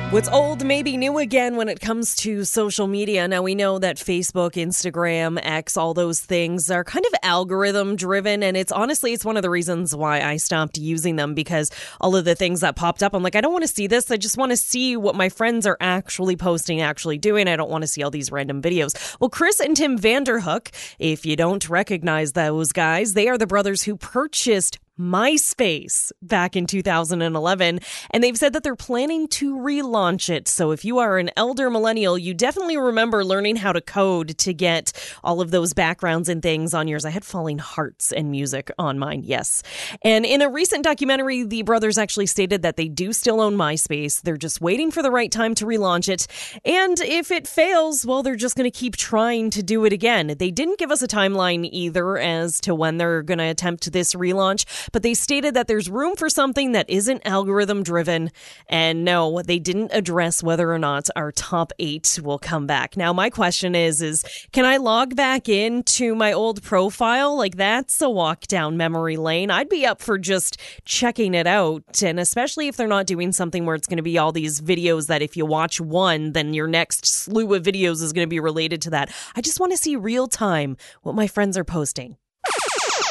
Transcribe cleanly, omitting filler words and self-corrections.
What's old may be new again when it comes to social media. Now, we know that Facebook, Instagram, X, all those things are kind of algorithm driven. And it's one of the reasons why I stopped using them, because all of the things that popped up, I'm like, I don't want to see this. I just want to see what my friends are actually posting, actually doing. I don't want to see all these random videos. Well, Chris and Tim Vanderhook, if you don't recognize those guys, they are the brothers who purchased MySpace back in 2011, and they've said that they're planning to relaunch it. So if you are an elder millennial, you definitely remember learning how to code to get all of those backgrounds and things on yours. I had falling hearts and music on mine, yes. And in a recent documentary, the brothers actually stated that they do still own MySpace. They're just waiting for the right time to relaunch it. And if it fails, well, they're just going to keep trying to do it again. They didn't give us a timeline either as to when they're going to attempt this relaunch, but they stated that there's room for something that isn't algorithm driven. And no, they didn't address whether or not our top 8 will come back. Now, my question is can I log back into my old profile? Like, that's a walk down memory lane. I'd be up for just checking it out. And especially if they're not doing something where it's going to be all these videos that if you watch one, then your next slew of videos is going to be related to that. I just want to see real time what my friends are posting.